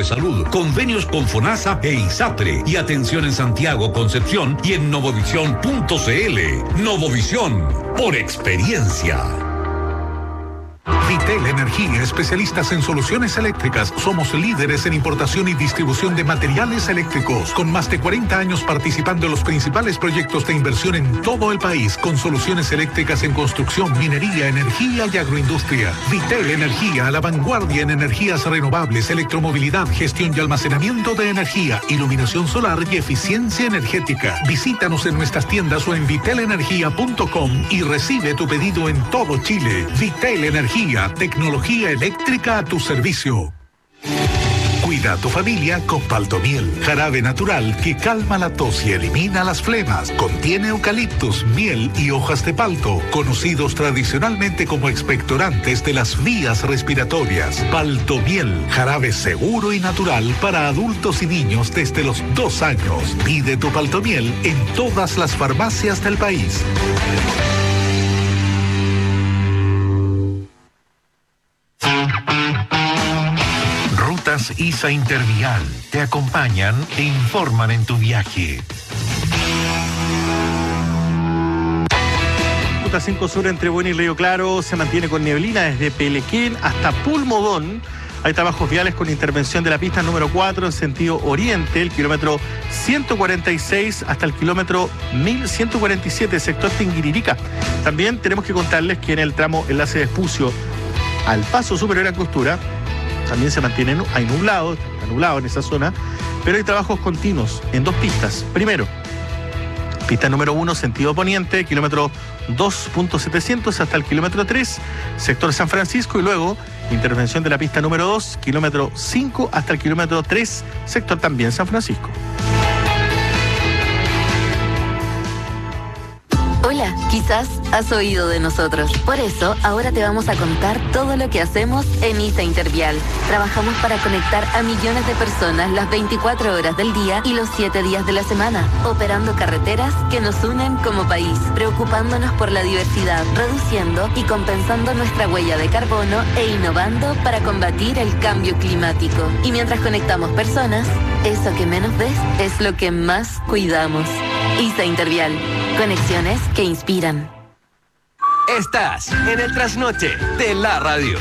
salud, convenios con FONASA e ISAPRE y atención en Santiago, Concepción y en Novovision.cl. Novovision, por experiencia. Vitel Energía, especialistas en soluciones eléctricas. Somos líderes en importación y distribución de materiales eléctricos, con más de 40 años participando en los principales proyectos de inversión en todo el país, con soluciones eléctricas en construcción, minería, energía y agroindustria. Vitel Energía, a la vanguardia en energías renovables, electromovilidad, gestión y almacenamiento de energía, iluminación solar y eficiencia energética. Visítanos en nuestras tiendas o en vitelenergia.com y recibe tu pedido en todo Chile. Vitel Energía, tecnología eléctrica a tu servicio. Cuida a tu familia con Paltomiel, jarabe natural que calma la tos y elimina las flemas. Contiene eucaliptus, miel y hojas de palto, conocidos tradicionalmente como expectorantes de las vías respiratorias. Paltomiel, jarabe seguro y natural para adultos y niños desde los 2 años. Pide tu Paltomiel en todas las farmacias del país. Rutas ISA Intervial te acompañan e informan en tu viaje. Ruta 5 Sur entre Buena y Río Claro se mantiene con neblina desde Pelequén hasta Pulmodón. Hay trabajos viales con intervención de la pista número 4 en sentido oriente, el kilómetro 146 hasta el kilómetro 1147, sector Tinguiririca. También tenemos que contarles que en el tramo enlace de Espucio al paso superior a Angostura también se mantiene, hay nublado, está nublado en esa zona, pero hay trabajos continuos en 2 pistas. Primero, pista número 1, sentido poniente, kilómetro 2.700 hasta el kilómetro 3, sector San Francisco, y luego intervención de la pista número 2, kilómetro 5 hasta el kilómetro 3, sector también San Francisco. Hola, quizás has oído de nosotros. Por eso, ahora te vamos a contar todo lo que hacemos en ISA Intervial. Trabajamos para conectar a millones de personas las 24 horas del día y los 7 días de la semana, operando carreteras que nos unen como país, preocupándonos por la diversidad, reduciendo y compensando nuestra huella de carbono e innovando para combatir el cambio climático. Y mientras conectamos personas, eso que menos ves es lo que más cuidamos. ISA Intervial. Conexiones que inspiran. Estás en el trasnoche de la radio.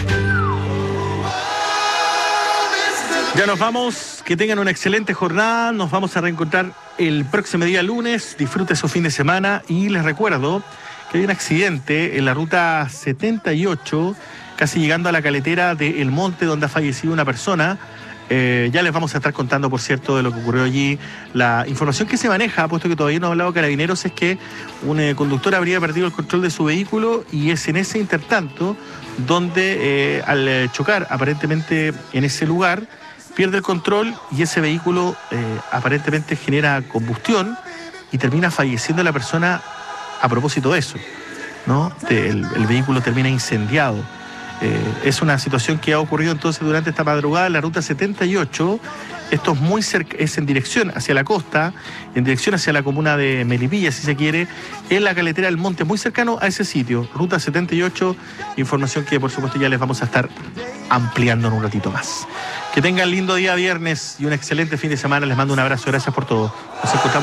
Ya nos vamos, que tengan una excelente jornada, nos vamos a reencontrar el próximo día lunes, disfrute su fin de semana y les recuerdo que hay un accidente en la ruta 78, casi llegando a la caletera de El Monte, donde ha fallecido una persona. Ya les vamos a estar contando, por cierto, de lo que ocurrió allí. La información que se maneja, puesto que todavía no ha hablado Carabineros, es que un conductor habría perdido el control de su vehículo y es en ese intertanto donde al chocar aparentemente en ese lugar pierde el control y ese vehículo aparentemente genera combustión y termina falleciendo la persona a propósito de eso, ¿no? El vehículo termina incendiado. Es una situación que ha ocurrido entonces durante esta madrugada en la ruta 78. Esto es muy cerca, es en dirección hacia la costa, en dirección hacia la comuna de Melipilla, si se quiere, en la caletera del Monte, muy cercano a ese sitio, ruta 78, información que por supuesto ya les vamos a estar ampliando en un ratito más. Que tengan lindo día viernes y un excelente fin de semana. Les mando un abrazo, gracias por todo. Nos encontramos